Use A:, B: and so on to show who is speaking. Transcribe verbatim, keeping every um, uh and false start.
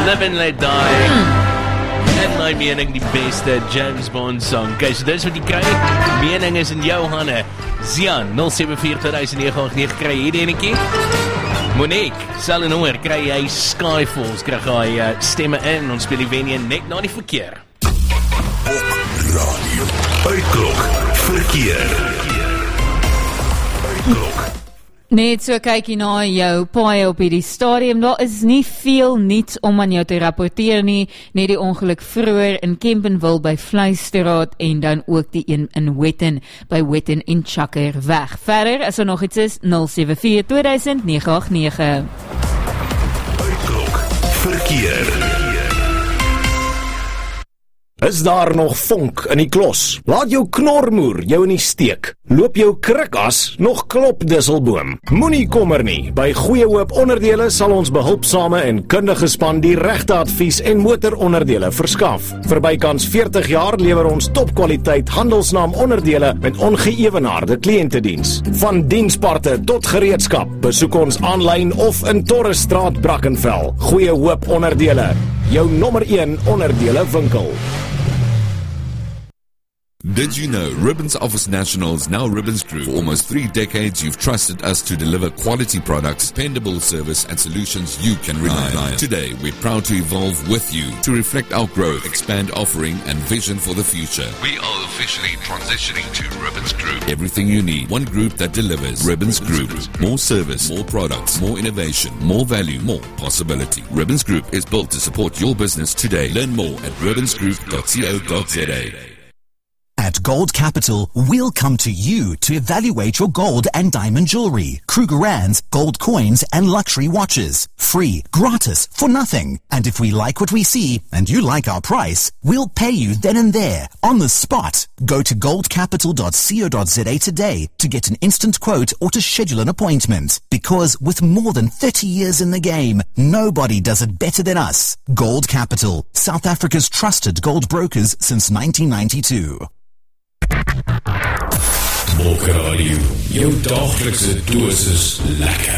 A: Live and Let Die. In my mening die beste James Bond song. Okay, so dis wat jy kry. Mening is in jou hande. Zian, nul sewe vier twee nege agt nege kry hierdie enetjie. Monique, sal en hoor, kry jy Skyfalls, kry jy uh, stemme in, ons speel die venue net na die verkeer.
B: Op radio, uitklok, verkeer. Uitklok.
C: Net so kyk jy na jou paai op hierdie stadium, daar is nie veel niets om aan jou te rapporteer nie, net die ongeluk vroeër in Kempenwil by Vleistraat en dan ook die een in Wetton by Wetton en Chakkerweg. Verder, as er nog iets is, nul sewe vier twee nege agt nege.
B: Uitklok, verkeer.
D: Is daar nog vonk in die klos? Laat jou knormoer jou in die steek. Loop jou krikas nog klop disselboom. Moenie kommer nie. By Goeie Hoop Onderdele sal ons behulpsame en kundige span die regte advies en motoronderdele verskaf. Vir bykans veertig jaar lewer ons topkwaliteit handelsnaam onderdele met ongeëwenaarde kliëntediens. Van diensparte tot gereedskap. Besoek ons aanlyn of in Torresstraat Brackenfell. Goeie Hoop Onderdele, jou nommer een onderdele winkel.
E: Did you know Ribbons Office National is now Ribbons Group? For almost three decades, you've trusted us to deliver quality products, dependable service, and solutions you can rely on. Today, we're proud to evolve with you to reflect our growth, expand offering, and vision for the future.
B: We are officially transitioning to Ribbons Group.
E: Everything you need, one group that delivers. Ribbons Group. More service, more products, more innovation, more value, more possibility. Ribbons Group is built to support your business today. Learn more at ribbons group dot co dot za.
F: At Gold Capital, we'll come to you to evaluate your gold and diamond jewelry, Krugerrands, gold coins, and luxury watches. Free, gratis, for nothing. And if we like what we see, and you like our price, we'll pay you then and there, on the spot. Go to gold capital dot co dot za today to get an instant quote or to schedule an appointment. Because with more than thirty years in the game, nobody does it better than us. Gold Capital, South Africa's trusted gold brokers since nineteen ninety-two.
B: Mok Radio, jou daglikse dosis lekker.